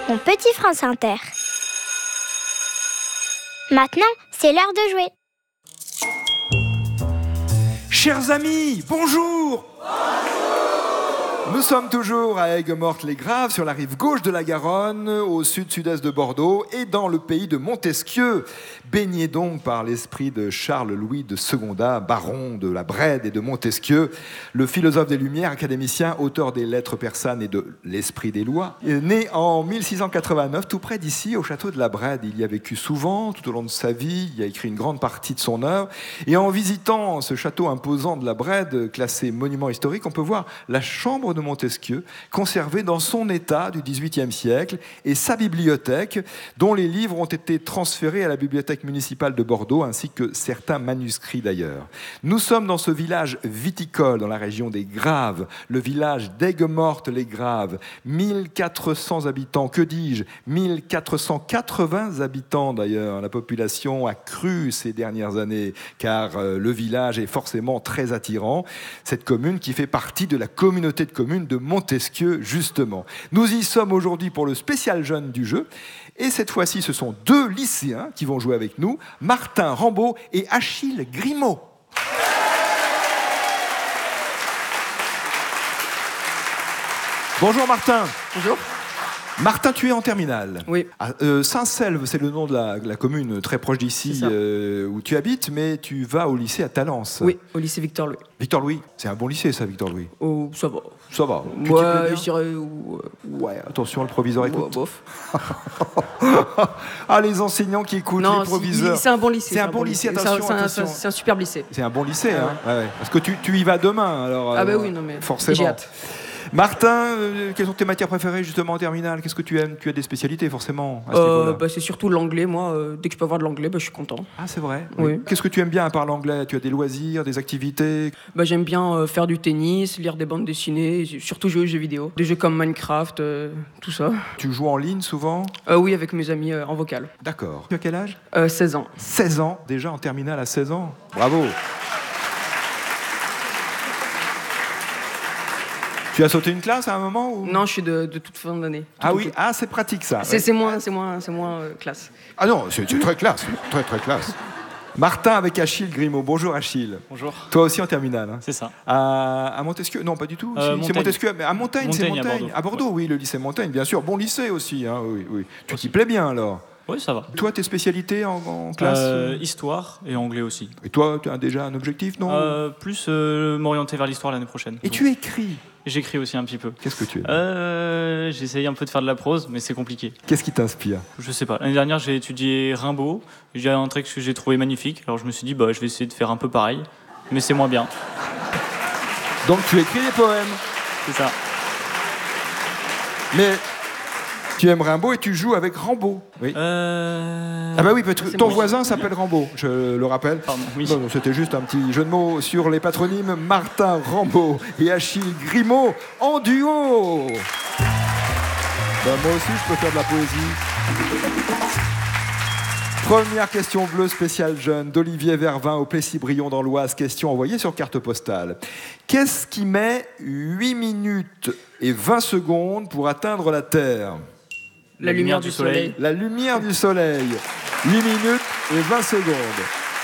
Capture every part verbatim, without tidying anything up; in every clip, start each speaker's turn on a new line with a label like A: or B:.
A: mon petit France Inter. Maintenant, c'est l'heure de jouer.
B: Chers amis, bonjour. Nous sommes toujours à Aigues-Mortes-les-Graves, sur la rive gauche de la Garonne, au sud-sud-est de Bordeaux et dans le pays de Montesquieu. Baigné donc par l'esprit de Charles-Louis de Secondat, baron de la Brède et de Montesquieu, le philosophe des Lumières, académicien, auteur des Lettres persanes et de l'Esprit des lois. Né en mille six cent quatre-vingt-neuf, tout près d'ici, au château de la Brède. Il y a vécu souvent, tout au long de sa vie, il a écrit une grande partie de son œuvre. Et en visitant ce château imposant de la Brède, classé monument historique, on peut voir la chambre de Montesquieu, conservée dans son état du dix-huitième siècle, et sa bibliothèque, dont les livres ont été transférés à la bibliothèque municipale de Bordeaux, ainsi que certains manuscrits d'ailleurs. Nous sommes dans ce village viticole, dans la région des Graves, le village d'Aigues-Mortes-les-Graves, mille quatre cents habitants, que dis-je, mille quatre cent quatre-vingts habitants d'ailleurs. La population a cru ces dernières années, car euh, le village est forcément très attirant. Cette commune qui fait partie de la communauté de communes de Montesquieu, justement. Nous y sommes aujourd'hui pour le spécial jeune du jeu. Et cette fois-ci, ce sont deux lycéens qui vont jouer avec nous, Martin Rambaud et Achille Grimaud. Bonjour Martin.
C: Bonjour.
B: Martin, tu es en terminale.
C: Oui.
B: Ah, euh, Saint-Selve, c'est le nom de la, la commune très proche d'ici euh, où tu habites, mais tu vas au lycée à Talence.
C: Oui, au lycée Victor Louis.
B: Victor Louis, c'est un bon lycée ça, Victor Louis.
C: Oh, ça va.
B: Ça va. Tu
C: Ouais,
B: t'y plais bien
C: je dirais. Euh,
B: ouais, attention, le proviseur écoute.
C: ouais, bof.
B: Ah, les enseignants qui écoutent,
C: Non,
B: les proviseurs.
C: c'est un bon lycée.
B: C'est un bon lycée,
C: C'est un-
B: attention,
C: c'est un-
B: attention.
C: C'est un superbe lycée.
B: C'est un bon lycée,
C: Ah
B: hein. Ouais, ouais. Parce que tu, tu y vas demain, alors.
C: Ah bah
B: euh,
C: oui, non mais.
B: forcément.
C: J'ai hâte.
B: Martin, euh, quelles sont tes matières préférées justement en terminale? Qu'est-ce que tu aimes? Tu as des spécialités forcément à ce
C: Euh,
B: niveau-là.
C: bah, c'est surtout l'anglais, moi. euh, dès que je peux avoir de l'anglais, bah, je suis content.
B: Ah, c'est vrai.
C: Oui.
B: Qu'est-ce que tu aimes bien à part l'anglais? Tu as des loisirs, des activités?
C: Bah, j'aime bien euh, faire du tennis, lire des bandes dessinées, et surtout jouer aux jeux vidéo. Des jeux comme Minecraft, euh, tout ça.
B: Tu joues en ligne souvent?
C: Euh, oui, avec mes amis euh, en vocal.
B: D'accord. Tu as quel âge?
C: Euh, seize ans.
B: seize ans, déjà en terminale à seize ans. Bravo. Tu as sauté une classe à un moment ou...
C: Non, je suis de, de toute fin d'année.
B: Ah
C: Tout,
B: oui,
C: tout.
B: ah c'est pratique ça.
C: C'est
B: Ouais.
C: c'est moins, c'est moins, c'est moins euh, classe.
B: Ah non, c'est c'est très classe, très très classe. Martin avec Achille Grimaud. Bonjour Achille.
D: Bonjour.
B: Toi aussi en terminale. Hein.
D: C'est ça.
B: À, à Montesquieu? Non, pas du tout.
D: Euh,
B: Si, c'est
D: Montaigne.
B: Montesquieu, mais à Montaigne, c'est
D: Montaigne, à
B: Montaigne.
D: Bordeaux.
B: À Bordeaux, oui, le lycée Montaigne, bien sûr. Bon lycée aussi, hein, oui, oui. Tu t'y plais bien alors?
D: Oui, ça va.
B: Toi, tes spécialités en, en classe?
D: Euh, histoire et anglais aussi.
B: Et toi, tu as déjà un objectif, non?
D: Euh, plus euh, m'orienter vers l'histoire l'année prochaine.
B: Et tu écris?
D: J'écris aussi un petit peu.
B: Qu'est-ce que tu aimes?
D: Euh, J'essaye un peu de faire de la prose, mais c'est compliqué.
B: Qu'est-ce qui t'inspire?
D: Je sais pas. L'année dernière, j'ai étudié Rimbaud. J'ai un texte que j'ai trouvé magnifique. Alors je me suis dit, bah, je vais essayer de faire un peu pareil, mais c'est moins bien.
B: Donc tu écris des poèmes?
D: C'est ça.
B: Mais tu aimes Rimbaud et tu joues avec Rambaud. Oui.
D: Euh...
B: Ah bah oui, peut-être
C: c'est
B: ton
C: moi.
B: voisin s'appelle Rambaud, je le rappelle.
D: Pardon, oui.
B: Non, non, c'était juste un petit jeu de mots sur les patronymes Martin Rambaud et Achille Grimaud en duo. Ben, moi aussi, je peux faire de la poésie. Première question bleue spéciale jeune d'Olivier Vervin au Plessis-Brion dans l'Oise. Question envoyée sur carte postale. Qu'est-ce qui met huit minutes et vingt secondes pour atteindre la Terre?
C: La lumière du soleil.
B: La lumière du soleil. huit minutes et vingt secondes.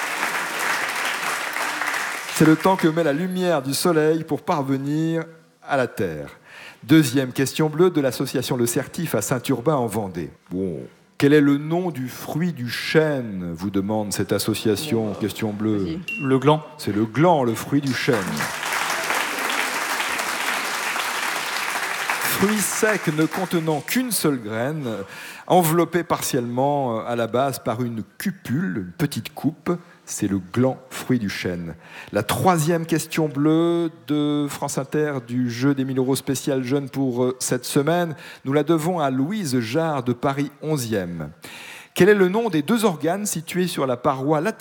B: C'est le temps que met la lumière du soleil pour parvenir à la Terre. Deuxième question bleue de l'association Le Certif à Saint-Urbain en Vendée. Bon. Quel est le nom du fruit du chêne, vous demande cette association. Question bleue.
C: Vas-y.
D: Le gland.
B: C'est le gland, le fruit du chêne. Fruit sec ne contenant qu'une seule graine, enveloppé partiellement à la base par une cupule, une petite coupe, c'est le gland, fruit du chêne. La troisième question bleue de France Inter du jeu des mille euros spécial jeune pour cette semaine, nous la devons à Louise Jarre de Paris onzième. Quel est le nom des deux organes situés sur la paroi latérale